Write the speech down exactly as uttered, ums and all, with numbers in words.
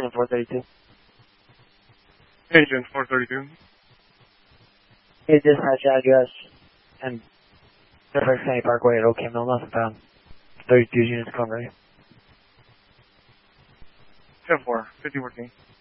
Engine four thirty-two. Engine four thirty-two. Hey, dispatch address and Fairfax County Parkway at OK Mill, nothing found. thirty-two units come ready. ten four, fifty fourteen.